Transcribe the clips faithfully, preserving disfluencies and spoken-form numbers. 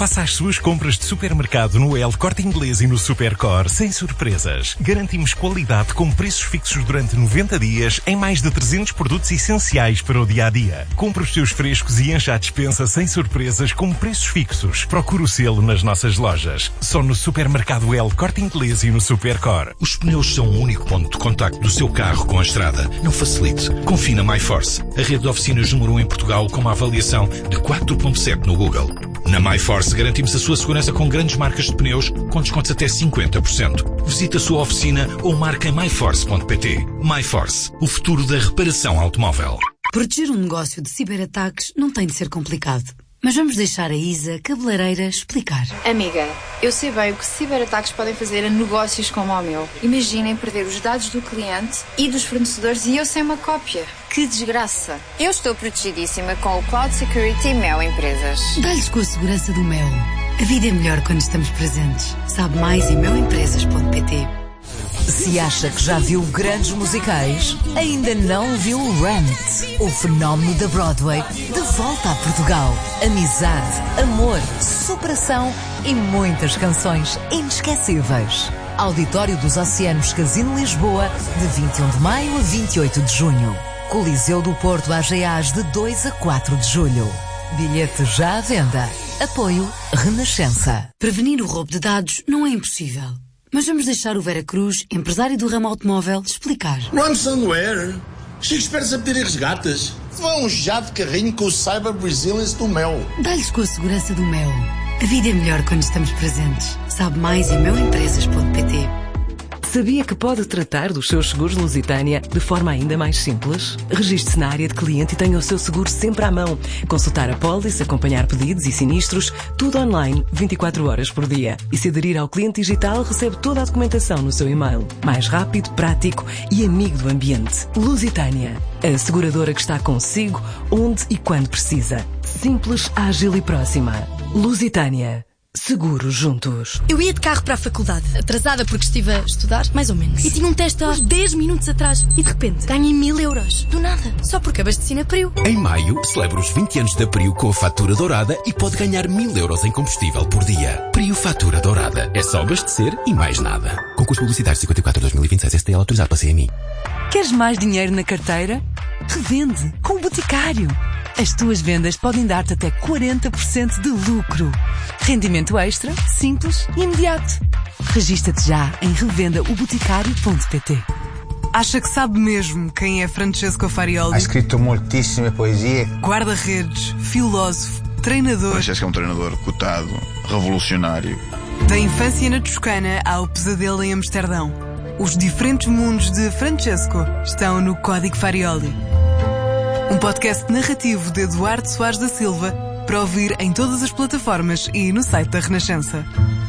Faça as suas compras de supermercado no El Corte Inglês e no Supercor sem surpresas. Garantimos qualidade com preços fixos durante noventa dias em mais de trezentos produtos essenciais para o dia-a-dia. Compre os seus frescos e encha a despensa sem surpresas com preços fixos. Procure o selo nas nossas lojas. Só no Supermercado El Corte Inglês e no Supercor. Os pneus são o único ponto de contacto do seu carro com a estrada. Não facilite. Confie na MyForce, a rede de oficinas número um em Portugal com uma avaliação de quatro ponto sete no Google. Na MyForce garantimos a sua segurança com grandes marcas de pneus com descontos até cinquenta por cento. Visite a sua oficina ou marque em my force ponto p t. MyForce, o futuro da reparação automóvel. Proteger um negócio de ciberataques não tem de ser complicado. Mas vamos deixar a Isa, cabeleireira, explicar. Amiga, eu sei bem o que ciberataques podem fazer a negócios como o meu. Imaginem perder os dados do cliente e dos fornecedores e eu sem uma cópia. Que desgraça. Eu estou protegidíssima com o Cloud Security Mel Empresas. Dá-lhes com a segurança do Mel. A vida é melhor quando estamos presentes. Sabe mais em mel empresas ponto p t. Se acha que já viu grandes musicais, ainda não viu o Rent, o fenómeno da Broadway, de volta a Portugal. Amizade, amor, superação e muitas canções inesquecíveis. Auditório dos Oceanos Casino Lisboa, de vinte e um de maio a vinte e oito de junho. Coliseu do Porto A G As, de dois a quatro de julho. Bilhete já à venda. Apoio Renascença. Prevenir o roubo de dados não é impossível. Mas vamos deixar o Vera Cruz, empresário do ramo automóvel, explicar. Ransomware? Chico, espera-se a pedir resgates. Vão um jato de carrinho com o Cyber Resilience do Mel. Dá-lhes com a segurança do Mel. A vida é melhor quando estamos presentes. Sabe mais em mel empresas ponto p t. Sabia que pode tratar dos seus seguros Lusitânia de forma ainda mais simples? Registre-se na área de cliente e tenha o seu seguro sempre à mão. Consultar a pólice, acompanhar pedidos e sinistros, tudo online, vinte e quatro horas por dia. E se aderir ao cliente digital, recebe toda a documentação no seu e-mail. Mais rápido, prático e amigo do ambiente. Lusitânia, a seguradora que está consigo, onde e quando precisa. Simples, ágil e próxima. Lusitânia. Seguros juntos. Eu ia de carro para a faculdade, atrasada porque estive a estudar, mais ou menos. E tinha um teste há dez minutos atrás. E de repente ganhei mil euros. Do nada. Só porque abasteci na Priu. Em maio, celebra os vinte anos da Priu com a fatura dourada e pode ganhar mil euros em combustível por dia. Priu Fatura Dourada. É só abastecer e mais nada. Concurso publicitário cinquenta e quatro dois mil e vinte e seis S T L autorizado pela C M I. Queres mais dinheiro na carteira? Revende com o Boticário. As tuas vendas podem dar-te até quarenta por cento de lucro. Rendimento extra, simples e imediato. Regista-te já em revenda o boticário ponto p t. Acha que sabe mesmo quem é Francesco Farioli? Ha escrito muitíssima poesia. Guarda-redes, filósofo, treinador. Francesco é um treinador cotado, revolucionário. Da infância na Toscana ao pesadelo em Amsterdão. Os diferentes mundos de Francesco estão no Código Farioli. Um podcast narrativo de Eduardo Soares da Silva para ouvir em todas as plataformas e no site da Renascença.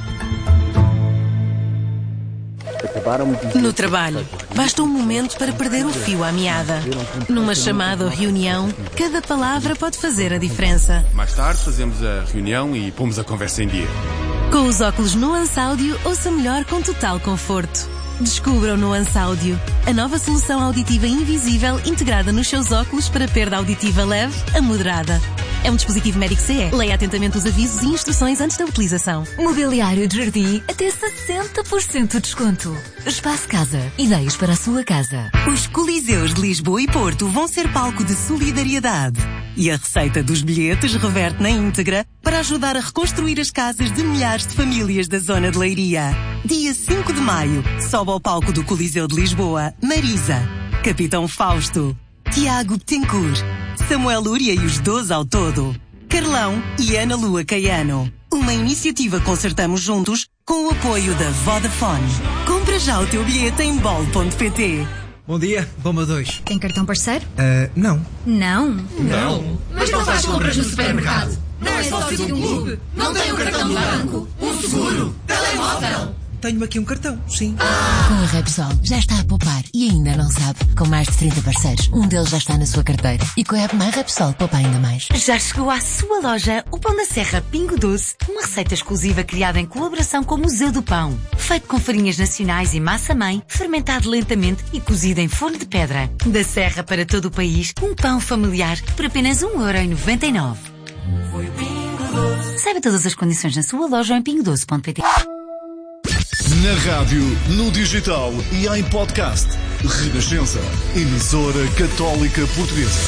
No trabalho, basta um momento para perder o fio à meada. Numa chamada ou reunião, cada palavra pode fazer a diferença. Mais tarde fazemos a reunião e pomos a conversa em dia. Com os óculos Nuance Audio, ouça melhor com total conforto. Descubra o Nuance Audio, a nova solução auditiva invisível integrada nos seus óculos para perda auditiva leve a moderada. É um dispositivo médico C E. Leia atentamente os avisos e instruções antes da utilização. Mobiliário de jardim até sessenta por cento de desconto. Espaço Casa. Ideias para a sua casa. Os Coliseus de Lisboa e Porto vão ser palco de solidariedade. E a receita dos bilhetes reverte na íntegra para ajudar a reconstruir as casas de milhares de famílias da zona de Leiria. Dia cinco de maio, sobe ao palco do Coliseu de Lisboa, Marisa, Capitão Fausto, Tiago Betancourt, Samuel Lúria e os doze ao todo, Carlão e Ana Lua Caiano. Uma iniciativa Concertamos Juntos com o apoio da Vodafone. Compra já o teu bilhete em bol ponto p t. Bom dia, Bomba dois. Tem cartão parceiro? Uh, não. Não? Não. Mas não faz compras no supermercado? Não é sócio de um clube? Não tem um cartão do banco? Um seguro? Telemóvel? Tenho aqui um cartão, sim. Ah. Com a Repsol já está a poupar e ainda não sabe. Com mais de trinta parceiros, um deles já está na sua carteira. E com a app My Repsol poupa ainda mais. Já chegou à sua loja o Pão da Serra Pingo Doce, uma receita exclusiva criada em colaboração com o Museu do Pão. Feito com farinhas nacionais e massa-mãe, fermentado lentamente e cozido em forno de pedra. Da Serra para todo o país, um pão familiar por apenas um euro e noventa e nove. Foi Pingo Saiba todas as condições na sua loja ou em pingo doce ponto pt. Na rádio, no digital e em podcast. Renascença, emissora católica portuguesa.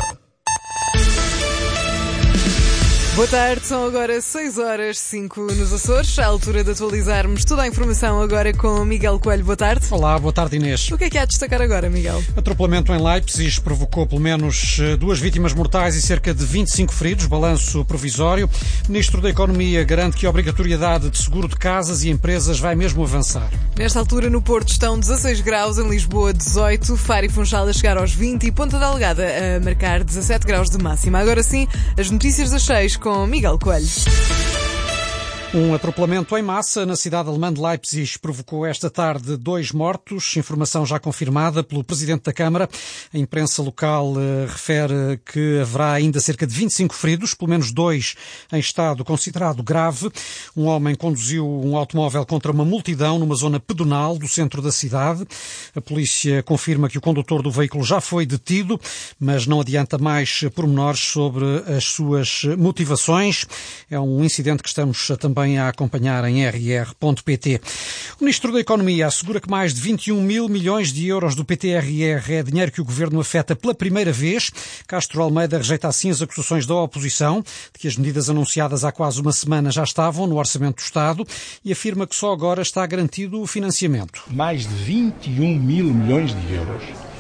Boa tarde, são agora seis horas e cinco nos Açores, à altura de atualizarmos toda a informação agora com Miguel Coelho. Boa tarde. Olá, boa tarde, Inês. O que é que há a destacar agora, Miguel? Atropelamento em Leipzig provocou pelo menos duas vítimas mortais e cerca de vinte e cinco feridos, balanço provisório. O Ministro da Economia garante que a obrigatoriedade de seguro de casas e empresas vai mesmo avançar. Nesta altura no Porto estão dezasseis graus, em Lisboa dezoito, Faro e Funchal a chegar aos vinte e Ponta Delgada a marcar dezassete graus de máxima. Agora sim, as notícias das seis com Miguel Coelho. Um atropelamento em massa na cidade alemã de Leipzig provocou esta tarde dois mortos, informação já confirmada pelo Presidente da Câmara. A imprensa local uh, refere que haverá ainda cerca de vinte e cinco feridos, pelo menos dois em estado considerado grave. Um homem conduziu um automóvel contra uma multidão numa zona pedonal do centro da cidade. A polícia confirma que o condutor do veículo já foi detido, mas não adianta mais pormenores sobre as suas motivações. É um incidente que estamos também a acompanhar em r r ponto p t. O Ministro da Economia assegura que mais de vinte e um mil milhões de euros do P T R R é dinheiro que o Governo afeta pela primeira vez. Castro Almeida rejeita assim as acusações da oposição de que as medidas anunciadas há quase uma semana já estavam no Orçamento do Estado e afirma que só agora está garantido o financiamento. Mais de vinte e um mil milhões de euros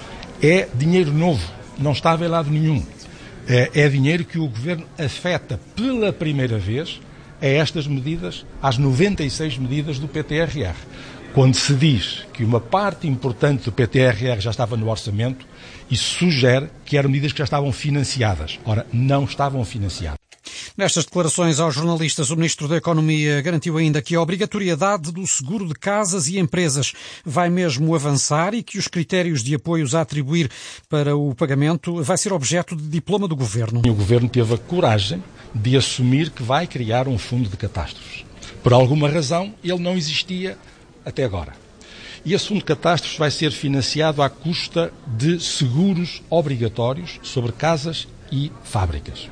é dinheiro novo, não estava em lado nenhum. É, é dinheiro que o Governo afeta pela primeira vez a estas medidas, às noventa e seis medidas do P T R R. Quando se diz que uma parte importante do P T R R já estava no orçamento, isso sugere que eram medidas que já estavam financiadas. Ora, não estavam financiadas. Nestas declarações aos jornalistas, o Ministro da Economia garantiu ainda que a obrigatoriedade do seguro de casas e empresas vai mesmo avançar e que os critérios de apoios a atribuir para o pagamento vai ser objeto de diploma do Governo. O Governo teve a coragem de assumir que vai criar um fundo de catástrofes. Por alguma razão, ele não existia até agora. E esse fundo de catástrofes vai ser financiado à custa de seguros obrigatórios sobre casas e fábricas.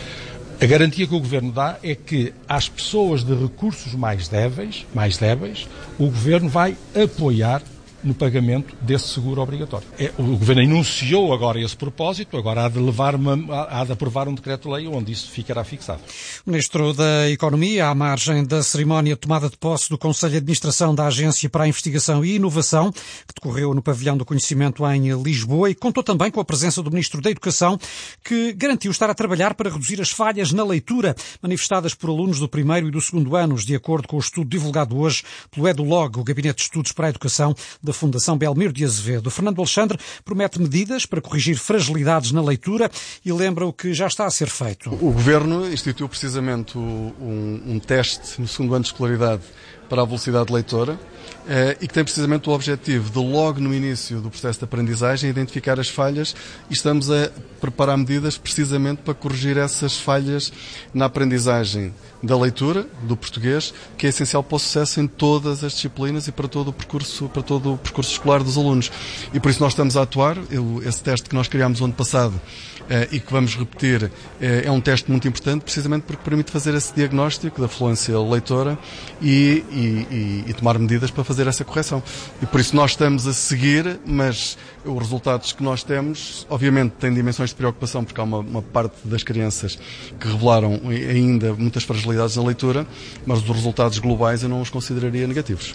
A garantia que o Governo dá é que às pessoas de recursos mais débeis, mais débeis, o Governo vai apoiar no pagamento desse seguro obrigatório. É, o Governo enunciou agora esse propósito, agora há de, levar uma, há de aprovar um decreto-lei onde isso ficará fixado. O Ministro da Economia, à margem da cerimónia de tomada de posse do Conselho de Administração da Agência para a Investigação e Inovação, que decorreu no Pavilhão do Conhecimento em Lisboa, e contou também com a presença do Ministro da Educação, que garantiu estar a trabalhar para reduzir as falhas na leitura manifestadas por alunos do primeiro e do segundo anos, de acordo com o estudo divulgado hoje pelo EduLog, o Gabinete de Estudos para a Educação da Fundação Belmiro de Azevedo. Fernando Alexandre promete medidas para corrigir fragilidades na leitura e lembra o que já está a ser feito. O Governo instituiu precisamente um, um teste no segundo ano de escolaridade para a velocidade leitora eh, e que tem precisamente o objetivo de, logo no início do processo de aprendizagem, identificar as falhas, e estamos a preparar medidas precisamente para corrigir essas falhas na aprendizagem da leitura, do português, que é essencial para o sucesso em todas as disciplinas e para todo o percurso, para todo o percurso escolar dos alunos. E por isso nós estamos a atuar. Eu, esse teste que nós criámos o ano passado eh, e que vamos repetir eh, é um teste muito importante, precisamente porque permite fazer esse diagnóstico da fluência leitora e, e, e, e tomar medidas para fazer essa correção. E por isso nós estamos a seguir, mas os resultados que nós temos, obviamente, têm dimensões de preocupação, porque há uma, uma parte das crianças que revelaram ainda muitas fragilidades na leitura, mas os resultados globais eu não os consideraria negativos.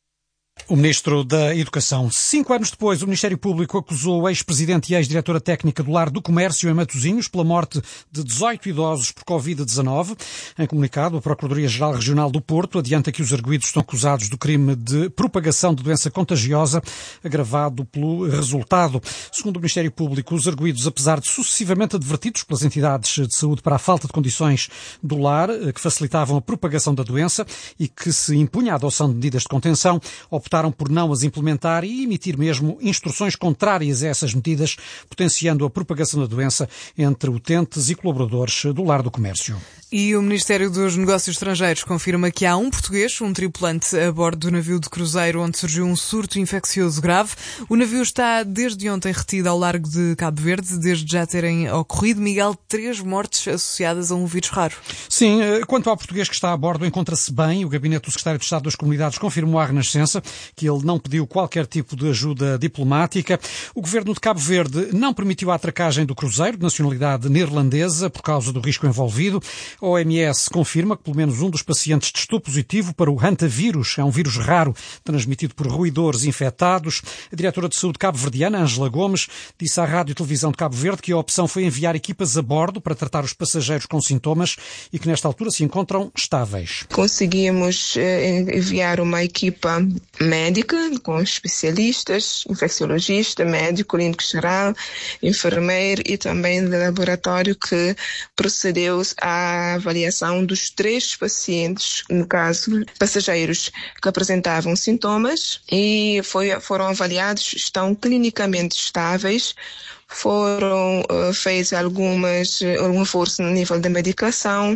O Ministro da Educação. Cinco anos depois, o Ministério Público acusou o ex-presidente e ex-diretora técnica do Lar do Comércio em Matosinhos pela morte de dezoito idosos por covid dezanove. Em comunicado, a Procuradoria-Geral Regional do Porto adianta que os arguidos estão acusados do crime de propagação de doença contagiosa, agravado pelo resultado. Segundo o Ministério Público, os arguidos, apesar de sucessivamente advertidos pelas entidades de saúde para a falta de condições do lar que facilitavam a propagação da doença e que se impunha a adoção de medidas de contenção, optaram por não as implementar e emitir mesmo instruções contrárias a essas medidas, potenciando a propagação da doença entre utentes e colaboradores do Lar do Comércio. E o Ministério dos Negócios Estrangeiros confirma que há um português, um tripulante, a bordo do navio de cruzeiro onde surgiu um surto infeccioso grave. O navio está desde ontem retido ao largo de Cabo Verde, desde já terem ocorrido, Miguel, três mortes associadas a um vírus raro. Sim, quanto ao português que está a bordo, encontra-se bem. O gabinete do secretário de Estado das Comunidades confirmou à Renascença que ele não pediu qualquer tipo de ajuda diplomática. O governo de Cabo Verde não permitiu a atracagem do cruzeiro de nacionalidade neerlandesa por causa do risco envolvido. A O M S confirma que pelo menos um dos pacientes testou positivo para o hantavirus. É um vírus raro transmitido por roedores infectados. A diretora de saúde cabo-verdiana, Ângela Gomes, disse à Rádio e Televisão de Cabo Verde que a opção foi enviar equipas a bordo para tratar os passageiros com sintomas e que nesta altura se encontram estáveis. Conseguimos eh, enviar uma equipa médica com especialistas, infecciologista, médico, clínico geral, enfermeiro e também de laboratório que procedeu à avaliação dos três pacientes, no caso, passageiros que apresentavam sintomas e foi, foram avaliados, estão clinicamente estáveis. Foram uh, feitas algumas, algum esforço no nível da medicação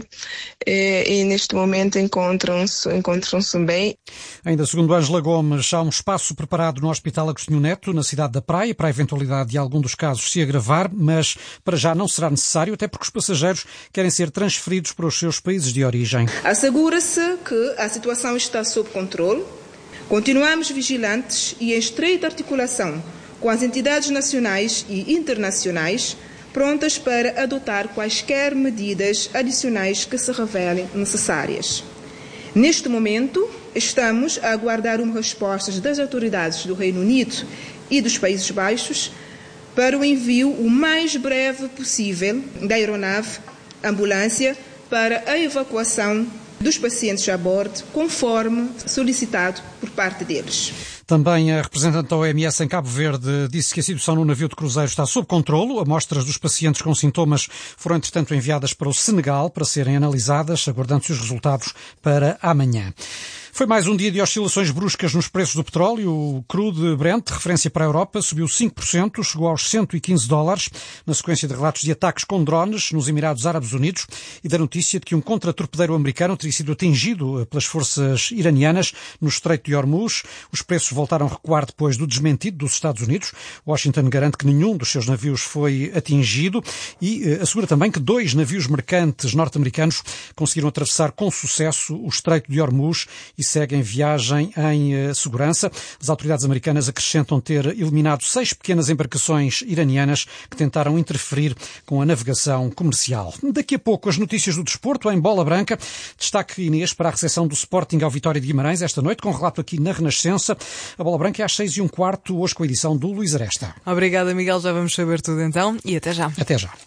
e, e neste momento encontram-se, encontram-se bem. Ainda segundo Ângela Gomes, há um espaço preparado no Hospital Agostinho Neto, na cidade da Praia, para a eventualidade de algum dos casos se agravar, mas para já não será necessário, até porque os passageiros querem ser transferidos para os seus países de origem. Assegura-se que a situação está sob controle. Continuamos vigilantes e em estreita articulação com as entidades nacionais e internacionais, prontas para adotar quaisquer medidas adicionais que se revelem necessárias. Neste momento, estamos a aguardar uma resposta das autoridades do Reino Unido e dos Países Baixos para o envio o mais breve possível da aeronave ambulância para a evacuação dos pacientes a bordo, conforme solicitado por parte deles. Também a representante da O M S em Cabo Verde disse que a situação no navio de cruzeiro está sob controlo. Amostras dos pacientes com sintomas foram, entretanto, enviadas para o Senegal para serem analisadas, aguardando-se os resultados para amanhã. Foi mais um dia de oscilações bruscas nos preços do petróleo. O crude Brent, referência para a Europa, subiu cinco por cento, chegou aos cento e quinze dólares, na sequência de relatos de ataques com drones nos Emirados Árabes Unidos e da notícia de que um contratorpedeiro americano teria sido atingido pelas forças iranianas no Estreito de Hormuz. Os preços voltaram a recuar depois do desmentido dos Estados Unidos. Washington garante que nenhum dos seus navios foi atingido e eh, assegura também que dois navios mercantes norte-americanos conseguiram atravessar com sucesso o Estreito de Hormuz e seguem viagem em uh, segurança. As autoridades americanas acrescentam ter eliminado seis pequenas embarcações iranianas que tentaram interferir com a navegação comercial. Daqui a pouco as notícias do desporto em Bola Branca. Destaque, Inês, para a recepção do Sporting ao Vitória de Guimarães esta noite, com relato aqui na Renascença. A Bola Branca é às seis e um quarto, hoje com a edição do Luís Aresta. Obrigada, Miguel. Já vamos saber tudo então e até já. Até já.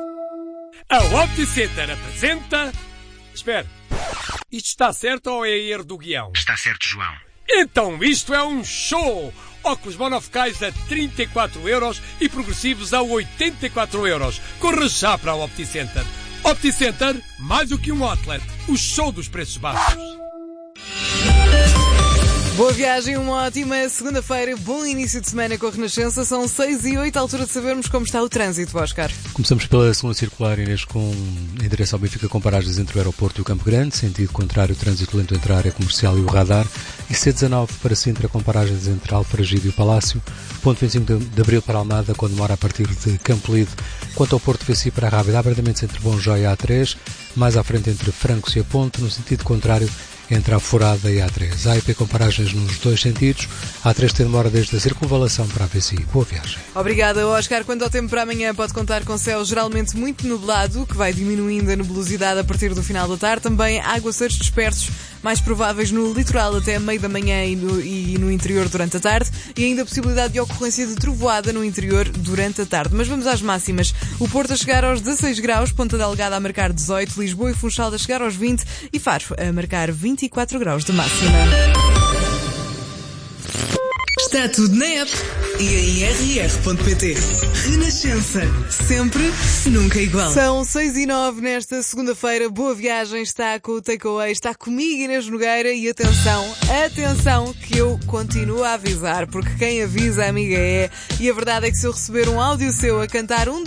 A OptiCenter apresenta... Espera. Isto está certo ou é erro do guião? Está certo, João. Então isto é um show! Óculos monofocais a trinta e quatro euros e progressivos a oitenta e quatro euros. Corra já para a OptiCenter. OptiCenter, mais do que um outlet. O show dos preços baixos. Boa viagem, uma ótima segunda-feira, bom início de semana com a Renascença. São seis e oito, à altura de sabermos como está o trânsito, Oscar. Começamos pela segunda circular, Inês, com endereço ao Benfica, com paragens entre o aeroporto e o Campo Grande, sentido contrário, trânsito lento entre a área comercial e o radar, e C dezanove para Sintra, com paragens entre Alfragide e o Palácio, ponto vinte e cinco de abril para Almada, quando demora a partir de Campo Lido. Quanto ao Porto V C para a Rábida, abrandamentos entre Bom Joia e A três, mais à frente entre Francos e a Ponte, no sentido contrário, entre a Forada e a A três. A I P com paragens nos dois sentidos. A A três tem demora desde a circunvalação para a V C I. Boa viagem. Obrigada, Oscar. Quanto ao tempo para amanhã, pode contar com céu geralmente muito nublado, que vai diminuindo a nebulosidade a partir do final da tarde. Também aguaceiros dispersos, mais prováveis no litoral até meio da manhã e no, e no interior durante a tarde. E ainda a possibilidade de ocorrência de trovoada no interior durante a tarde. Mas vamos às máximas. O Porto a chegar aos dezasseis graus, Ponta Delgada a marcar dezoito, Lisboa e Funchal a chegar aos vinte e Faro a marcar vinte e quatro graus de máxima. Está tudo na app e em r r ponto p t. Renascença. Sempre, nunca igual. São seis e nove nesta segunda-feira. Boa viagem. Está com o Takeaway. Está comigo, Inês Nogueira. E atenção, atenção, que eu continuo a avisar, porque quem avisa, amiga, é. E a verdade é que se eu receber um áudio seu a cantar um